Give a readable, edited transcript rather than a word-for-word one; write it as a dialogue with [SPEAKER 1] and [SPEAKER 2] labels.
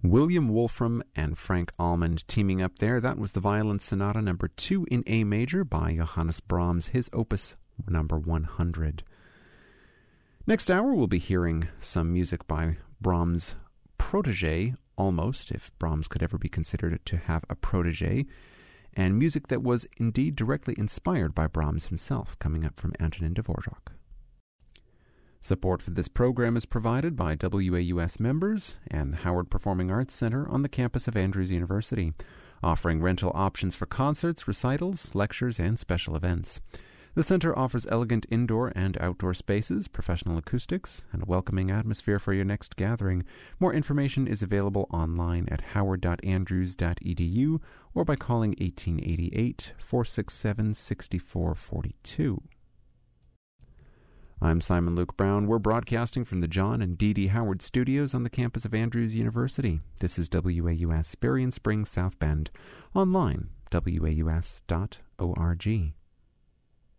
[SPEAKER 1] William Wolfram and Frank Almond teaming up there. That was the Violin Sonata number 2 in A major by Johannes Brahms, his opus number 100. Next hour, we'll be hearing some music by Brahms' protege, almost, if Brahms could ever be considered to have a protege, and music that was indeed directly inspired by Brahms himself, coming up from Antonin Dvorak. Support for this program is provided by WAUS members and the Howard Performing Arts Center on the campus of Andrews University, offering rental options for concerts, recitals, lectures, and special events. The center offers elegant indoor and outdoor spaces, professional acoustics, and a welcoming atmosphere for your next gathering. More information is available online at howard.andrews.edu or by calling 1888-467-6442. I'm Simon Luke Brown. We're broadcasting from the John and Dee Dee Howard Studios on the campus of Andrews University. This is WAUS Berrien Springs, South Bend. Online, waus.org.